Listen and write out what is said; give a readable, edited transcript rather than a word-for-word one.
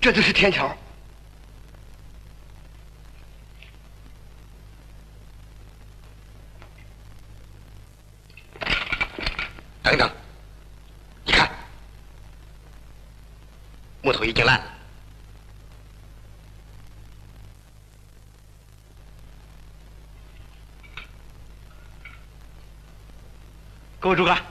这就是天桥。等等，你看，木头已经烂了。 各位诸葛，